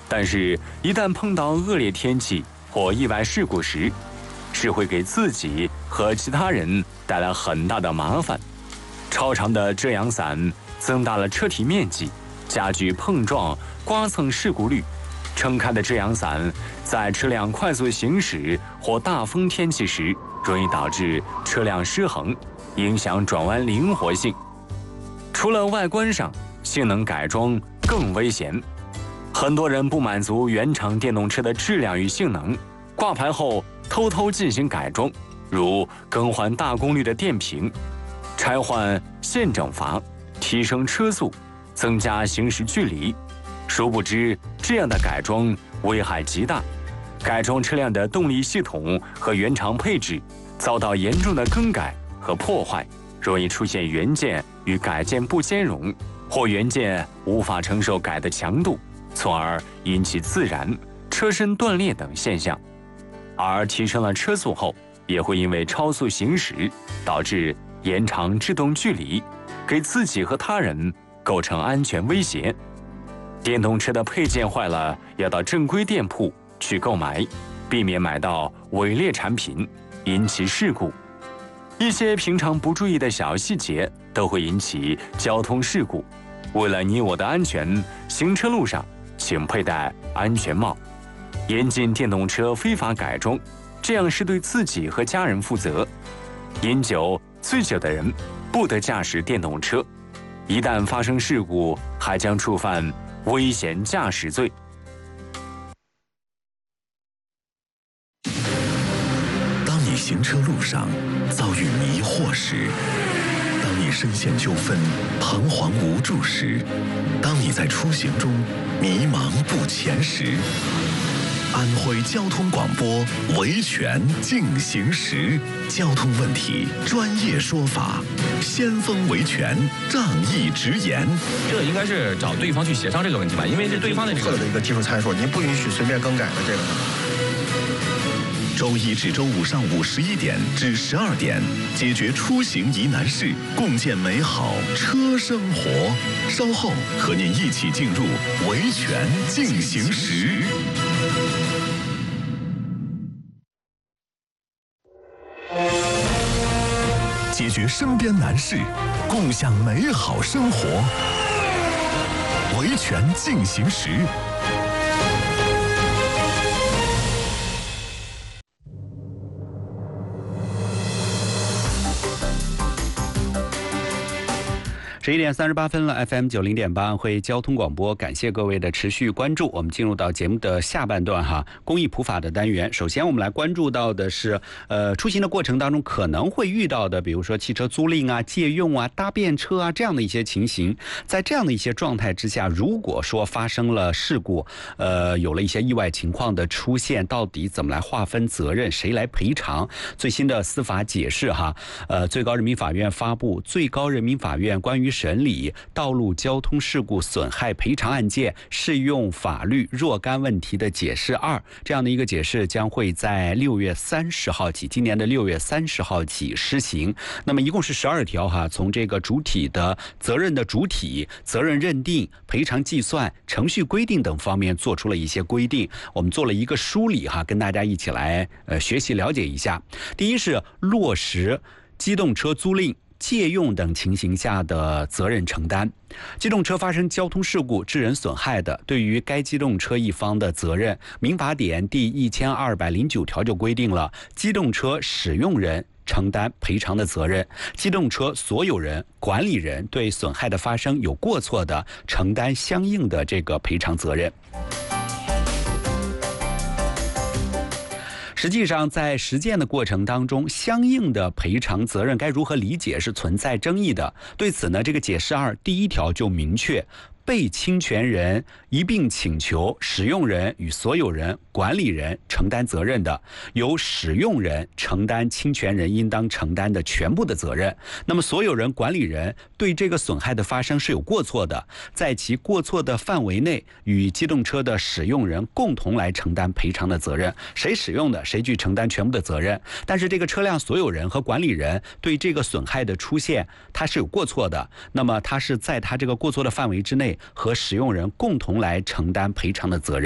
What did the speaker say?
但是，一旦碰到恶劣天气或意外事故时，是会给自己和其他人带来很大的麻烦。超长的遮阳伞增大了车体面积，加剧碰撞、刮蹭事故率。撑开的遮阳伞在车辆快速行驶或大风天气时，容易导致车辆失衡，影响转弯灵活性。除了外观上，性能改装更危险。很多人不满足原厂电动车的质量与性能，挂牌后偷偷进行改装，如更换大功率的电瓶、拆换线整阀、提升车速、增加行驶距离。殊不知，这样的改装危害极大，改装车辆的动力系统和原厂配置遭到严重的更改和破坏，容易出现原件与改件不兼容，或原件无法承受改的强度，从而引起自燃、车身断裂等现象。而提升了车速后，也会因为超速行驶导致延长制动距离，给自己和他人构成安全威胁。电动车的配件坏了，要到正规店铺去购买，避免买到伪劣产品，引起事故。一些平常不注意的小细节都会引起交通事故。为了你我的安全，行车路上请佩戴安全帽。严禁电动车非法改装，这样是对自己和家人负责。饮酒、醉酒的人不得驾驶电动车，一旦发生事故，还将触犯危险驾驶罪。 当你行车路上遭遇迷惑时，当你深陷纠纷、彷徨无助时，当你在出行中迷茫不前时，安徽交通广播维权进行时，交通问题专业说法，先锋维权仗义直言。 这个应该是找对方去协商这个问题吧，因为是对方的这个的一个技术参数，您不允许随便更改的这个。 周一至周五上午11点至12点，解决出行疑难事，共建美好车生活。稍后和您一起进入维权进行时。解决身边难事，共享美好生活。维权进行时。 11点38分了 ，FM 90.8安徽交通广播，感谢各位的持续关注。我们进入到节目的下半段哈，公益普法的单元。首先我们来关注到的是，出行的过程当中可能会遇到的，比如说汽车租赁啊、借用啊、搭便车啊这样的一些情形。在这样的一些状态之下，如果说发生了事故，有了一些意外情况的出现，到底怎么来划分责任，谁来赔偿？最新的司法解释哈，最高人民法院发布《最高人民法院关于审理道路交通事故损害赔偿案件适用法律若干问题的解释2》，这样的一个解释将会在6月30号起，今年的6月30号起施行。那么一共是12条哈，从这个主体的责任的主体、责任认定、赔偿计算、程序规定等方面做出了一些规定。我们做了一个梳理哈，跟大家一起来学习了解一下。第一是落实机动车租赁、借用等情形下的责任承担。机动车发生交通事故致人损害的，对于该机动车一方的责任，民法典第1209条就规定了机动车使用人承担赔偿的责任，机动车所有人、管理人对损害的发生有过错的，承担相应的这个赔偿责任。实际上，在实践的过程当中，相应的赔偿责任该如何理解是存在争议的。对此呢，这个解释2第1条就明确，被侵权人一并请求使用人与所有人、管理人承担责任的，由使用人承担侵权人应当承担的全部的责任。那么所有人、管理人对这个损害的发生是有过错的，在其过错的范围内，与机动车的使用人共同来承担赔偿的责任，谁使用的谁去承担全部的责任。但是这个车辆所有人和管理人对这个损害的出现，他是有过错的，那么他是在他这个过错的范围之内，和使用人共同来承担赔偿的责任。